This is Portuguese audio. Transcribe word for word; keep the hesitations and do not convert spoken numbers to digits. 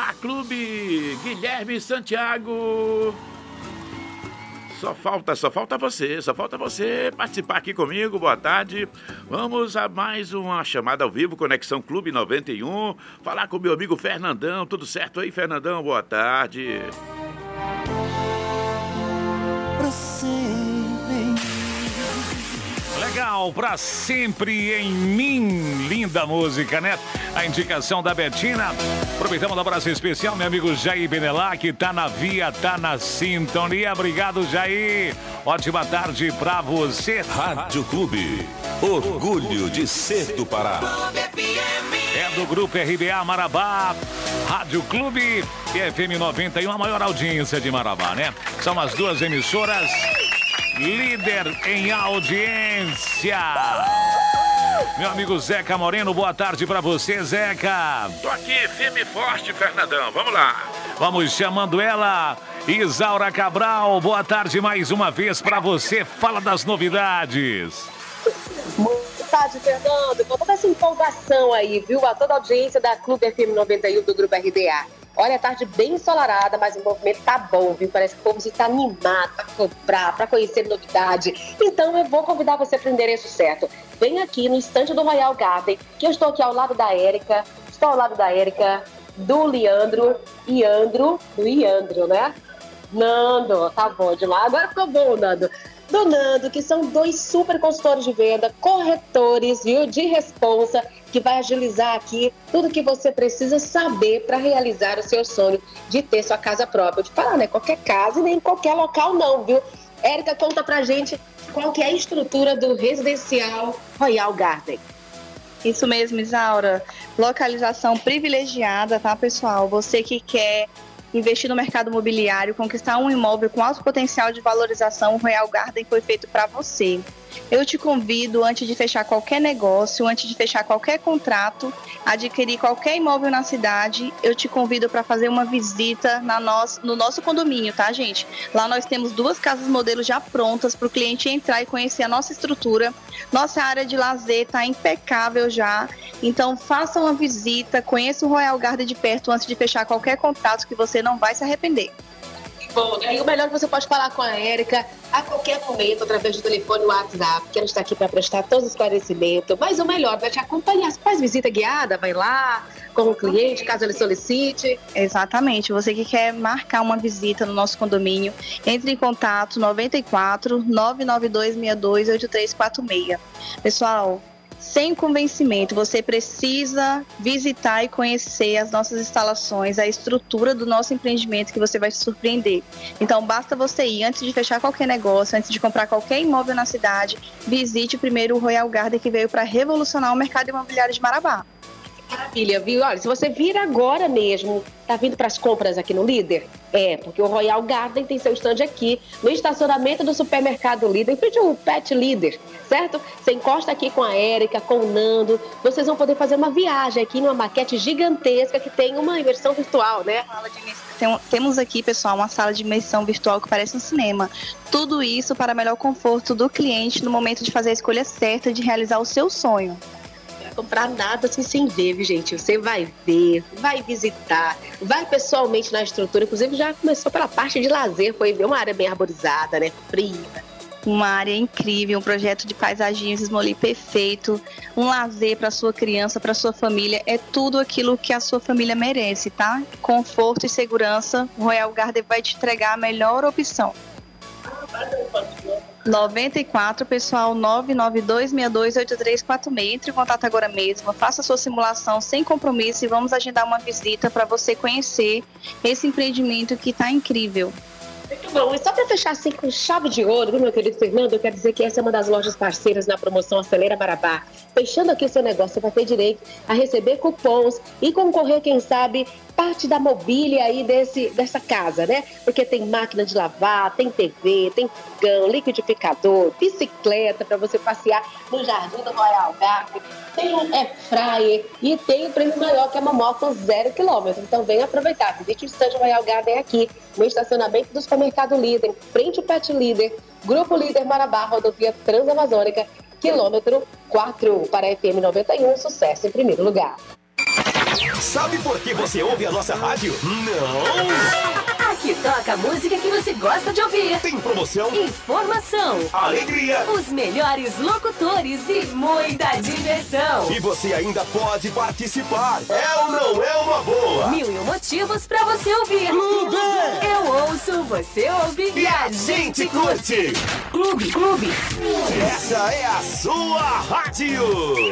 Olá, clube Guilherme Santiago. Só falta, só falta você, só falta você participar aqui comigo, boa tarde. Vamos a mais uma chamada ao vivo, Conexão Clube noventa e um. Falar com meu amigo Fernandão, tudo certo aí, Fernandão? Boa tarde. Pra sempre. Legal, pra sempre em mim, linda música, né? A indicação da Betina. Aproveitamos o abraço especial, meu amigo Jair Benelac, tá na via, tá na sintonia. Obrigado, Jair. Ótima tarde pra você. Rádio Clube, orgulho de ser do Pará. É do Grupo R B A Marabá, Rádio Clube e F M noventa e um, a maior audiência de Marabá, né? São as duas emissoras líder em audiência. Meu amigo Zeca Moreno, boa tarde pra você, Zeca. Tô aqui, firme e forte, Fernandão. Vamos lá. Vamos chamando ela, Isaura Cabral. Boa tarde mais uma vez pra você. Fala das novidades. Boa tarde, Fernando. Com toda essa empolgação aí, viu? A toda a audiência da Clube F M noventa e um do Grupo R D A. Olha, a tarde bem ensolarada, mas o movimento tá bom, viu? Parece que o povo está animado para comprar, para conhecer novidade. Então eu vou convidar você para o endereço certo. Vem aqui no estande do Royal Garden, que eu estou aqui ao lado da Érica. Estou ao lado da Érica, do Leandro, Iandro, do Iandro, né? Nando, tá bom demais. Agora ficou bom, Nando. Do Nando, que são dois super consultores de venda, corretores, viu, de responsa, que vai agilizar aqui tudo que você precisa saber para realizar o seu sonho de ter sua casa própria. De falar, né? Qualquer casa e nem qualquer local não, viu? Érica, conta pra gente qual que é a estrutura do residencial Royal Garden. Isso mesmo, Isaura. Localização privilegiada, tá, pessoal? Você que quer investir no mercado imobiliário, conquistar um imóvel com alto potencial de valorização, o Royal Garden foi feito para você. Eu te convido, antes de fechar qualquer negócio, antes de fechar qualquer contrato, adquirir qualquer imóvel na cidade, eu te convido para fazer uma visita na nosso, no nosso condomínio, tá, gente? Lá nós temos duas casas modelo já prontas para o cliente entrar e conhecer a nossa estrutura. Nossa área de lazer está impecável já. Então, faça uma visita, conheça o Royal Garden de perto antes de fechar qualquer contrato, que você não vai se arrepender. Bom, e o melhor é que você pode falar com a Érica a qualquer momento, através do telefone ou WhatsApp, que ela está aqui para prestar todos os esclarecimentos. Mas o melhor, vai te acompanhar. Você faz visita guiada, vai lá com o cliente, caso ele solicite. Exatamente. Você que quer marcar uma visita no nosso condomínio, entre em contato noventa e quatro, nove nove dois seis dois, oito três quatro seis. Pessoal, sem convencimento, você precisa visitar e conhecer as nossas instalações, a estrutura do nosso empreendimento, que você vai se surpreender. Então, basta você ir, antes de fechar qualquer negócio, antes de comprar qualquer imóvel na cidade, visite primeiro o Royal Garden, que veio para revolucionar o mercado imobiliário de Marabá. Maravilha, viu? Olha, se você vir agora mesmo, tá vindo para as compras aqui no Líder? É, porque o Royal Garden tem seu stand aqui no estacionamento do supermercado Líder, em frente ao Pet Líder, certo? Você encosta aqui com a Érica, com o Nando, vocês vão poder fazer uma viagem aqui numa maquete gigantesca que tem uma imersão virtual, né? Tem, temos aqui, pessoal, uma sala de imersão virtual que parece um cinema. Tudo isso para melhor conforto do cliente no momento de fazer a escolha certa de realizar o seu sonho. Comprar nada assim sem ver, viu, gente? Você vai ver, vai visitar, vai pessoalmente na estrutura. Inclusive já começou pela parte de lazer, foi ver uma área bem arborizada, né? Fria. Uma área incrível, um projeto de paisagismo ali perfeito, um lazer para sua criança, para sua família. É tudo aquilo que a sua família merece, tá? Conforto e segurança, o Royal Garden vai te entregar a melhor opção. noventa e quatro, pessoal, nove nove dois seis dois oito três quatro seis. Entre em contato agora mesmo, faça a sua simulação sem compromisso e vamos agendar uma visita para você conhecer esse empreendimento que está incrível. Muito bom. E só para fechar assim com chave de ouro, viu, meu querido Fernando, eu quero dizer que essa é uma das lojas parceiras na promoção Acelera Marabá. Fechando aqui o seu negócio, você vai ter direito a receber cupons e concorrer, quem sabe, parte da mobília aí desse, dessa casa, né? Porque tem máquina de lavar, tem T V, tem fogão, liquidificador, bicicleta para você passear no Jardim do Royal Garden, tem um air fryer e tem o prêmio maior, que é uma moto zero quilômetro. Então vem aproveitar, visite o stand Royal Garden aqui, no estacionamento do supermercado Líder, em frente ao Pet Líder, Grupo Líder Marabá, rodovia Transamazônica, quilômetro quatro, para a F M noventa e um, sucesso em primeiro lugar. Sabe por que você ouve a nossa rádio? Não! Aqui toca a música que você gosta de ouvir. Tem promoção, informação, alegria, os melhores locutores e muita diversão. E você ainda pode participar. É ou não é uma boa? Mil e um motivos pra você ouvir. Clube! Eu ouço, você ouve e a gente curte. Clube, Clube. Essa é a sua rádio.